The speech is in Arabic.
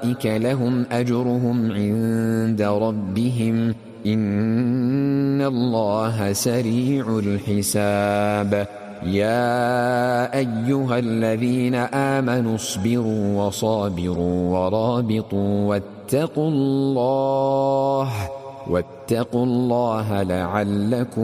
أولئك لهم أجرهم عند ربهم إن الله سريع الحساب يا أيها الذين آمنوا اصبروا وصابروا ورابطوا واتقوا الله لعلكم